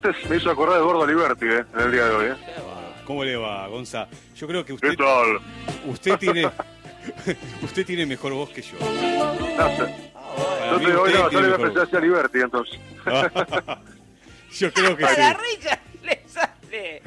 Me hizo acordar de Eduardo Aliberti, en el día de hoy. ¿Cómo le va, Gonza? Yo creo que ¿Qué tal? usted tiene mejor voz que yo. No sé. Para Yo mí te hoy usted no, yo tiene le voy a mejor empezar hacia Aliberti, entonces. voz. Yo creo que A sí. la risa le sale.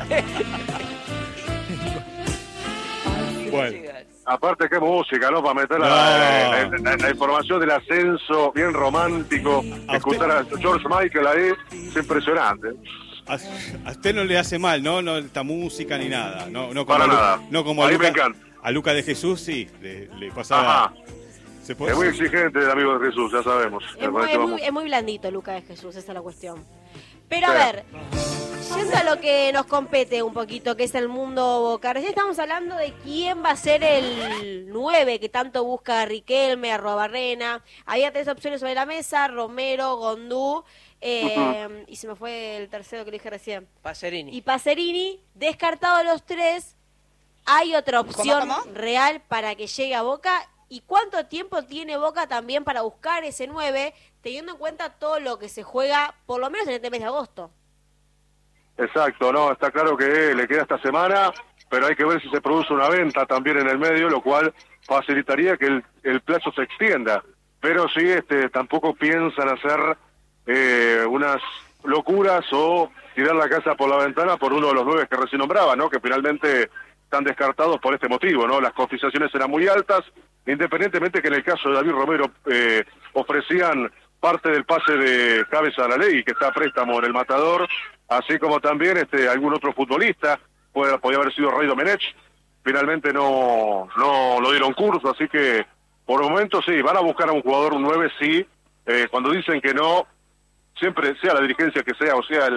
Bueno. Aparte, qué música, ¿no? Para meter No. la información del ascenso, bien romántico. A Escuchar a George Michael ahí, es impresionante. A usted no le hace mal, ¿no? No esta música ni nada. No como Para nada. No como a Ahí me Luca, encanta. a Luca de Jesús, sí. Le pasaba. Ajá. ¿Se puede? Es muy exigente el amigo de Jesús, ya sabemos. Es muy blandito Luca de Jesús, esa es la cuestión. Pero a Sí. ver, yendo a lo que nos compete un poquito, que es el mundo Boca. Recién estamos hablando de quién va a ser el 9 que tanto busca Riquelme, Arruabarrena. Había 3 opciones sobre la mesa: Romero, Gondú, y se me fue el tercero que le dije recién. Pacerini. Y Pacerini. Descartado los 3, hay otra opción ¿Cómo? real para que llegue a Boca. ¿Y cuánto tiempo tiene Boca también para buscar ese 9, teniendo en cuenta todo lo que se juega, por lo menos en este mes de agosto? Exacto, no, está claro que le queda esta semana, pero hay que ver si se produce una venta también en el medio, lo cual facilitaría que el plazo se extienda. Pero sí, tampoco piensan hacer unas locuras o tirar la casa por la ventana por uno de los 9 que recién nombraba, ¿no? Que finalmente están descartados por este motivo, ¿no? Las cotizaciones eran muy altas, independientemente que en el caso de David Romero ofrecían parte del pase de Cabeza a la Ley, que está a préstamo en el Matador, así como también algún otro futbolista, podía haber sido Ray Domenech, finalmente no lo dieron curso, así que por el momento sí, van a buscar a un jugador, un 9, sí, cuando dicen que no, siempre sea la dirigencia que sea, o sea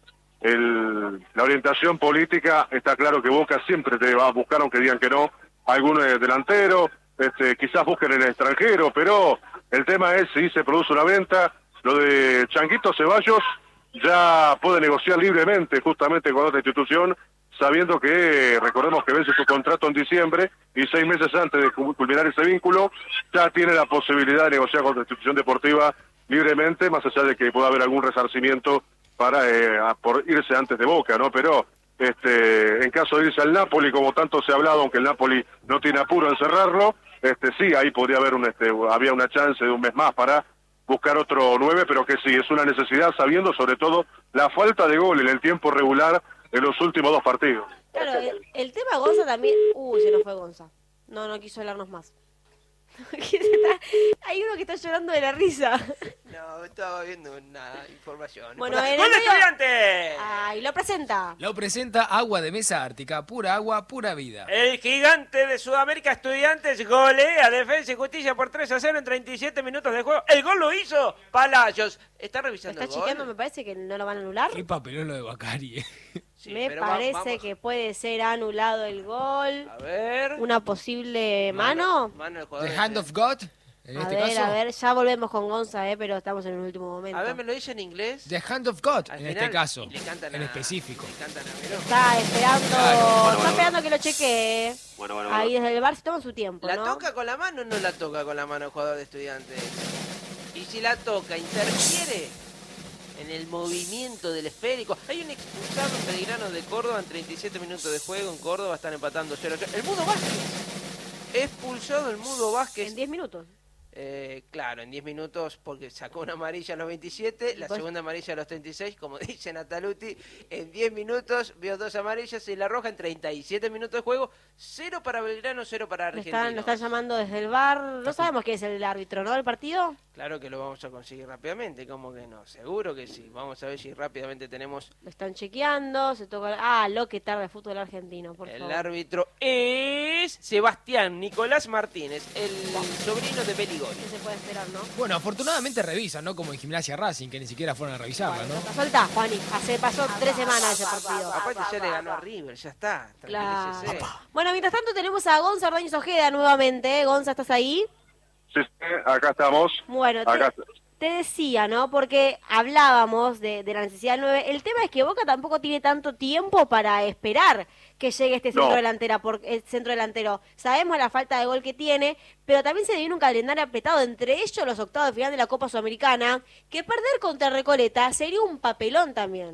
la orientación política, está claro que Boca siempre te va a buscar, aunque digan que no, algún delantero, quizás busquen en el extranjero, pero el tema es si se produce una venta. Lo de Changuito Ceballos ya puede negociar libremente justamente con otra institución, sabiendo que, recordemos que vence su contrato en diciembre y 6 meses antes de culminar ese vínculo, ya tiene la posibilidad de negociar con la institución deportiva libremente, más allá de que pueda haber algún resarcimiento para por irse antes de Boca, ¿no? Pero en caso de irse al Napoli, como tanto se ha hablado, aunque el Napoli no tiene apuro en cerrarlo, sí, ahí podría haber había una chance de un mes más para buscar otro 9, pero que sí, es una necesidad, sabiendo sobre todo la falta de gol en el tiempo regular en los últimos 2 partidos. Claro, el tema Gonza también... se nos fue Gonza. No quiso hablarnos más. Hay uno que está llorando de la risa. No, estaba viendo una información. Bueno, ¡Gol en de el medio- Estudiantes! Ay, lo presenta. Lo presenta Agua de Mesa Ártica, pura agua, pura vida. El gigante de Sudamérica Estudiantes golea a Defensa y Justicia por 3-0 en 37 minutos de juego. El gol lo hizo Palacios. ¿Está Lo revisando está el gol? chequeando, me parece que no lo van a anular. Qué papelón lo de Bacari. Sí, Me pero parece vamos. que puede ser anulado el gol. A ver. Una posible mano. Mano del jugador. The Hand of God, en este caso. A ver, ya volvemos con Gonza, pero estamos en el último momento. A ver, ¿me lo dice en inglés? The Hand of God, Al en final, este caso. y le cantan En a- específico. Le cantan a Verón. Está esperando, Claro. está esperando que lo chequee. Bueno, Ahí desde el bar se toma su tiempo, ¿La ¿no? toca con la mano o no la toca con la mano el jugador de Estudiantes? Y si la toca, interfiere en el movimiento del esférico. Hay un expulsado en Belgrano de Córdoba en 37 minutos de juego. En Córdoba están empatando 0-0. El Mudo Vázquez. Expulsado el Mudo Vázquez. En 10 minutos. Claro, en 10 minutos porque sacó una amarilla a los 27, la Pues- segunda amarilla a los 36, como dice Nataluti, en 10 minutos vio 2 amarillas y la roja en 37 minutos de juego, 0 para Belgrano, 0 para Lo Argentina. están llamando desde el bar. No sabemos quién es el árbitro, ¿no? ¿Del partido? Claro que lo vamos a conseguir rápidamente, como que no, seguro que sí. Vamos a ver si rápidamente tenemos Lo están chequeando. Se toca. Ah, lo que tarda el fútbol argentino, por el favor. árbitro. Es Sebastián Nicolás Martínez, el sobrino de Beligoni. ¿Qué se puede esperar, no? Bueno, afortunadamente revisan, ¿no? Como en Gimnasia Racing, que ni siquiera fueron a revisarla, ¿no? La soltá, Juani. Pasó 3 semanas ese partido. Aparte ya le ganó a River, ya está. Claro. Tranquilícese. Bueno, mientras tanto tenemos a Gonza Ordóñez Ojeda nuevamente. Gonza, ¿estás ahí? Sí, acá estamos. Bueno, Acá. te decía, ¿no? Porque hablábamos de la necesidad del 9. El tema es que Boca tampoco tiene tanto tiempo para esperar que llegue este No. centro delantero. Sabemos la falta de gol que tiene, pero también se viene un calendario apretado, entre ellos los octavos de final de la Copa Sudamericana, que perder contra Recoleta sería un papelón también.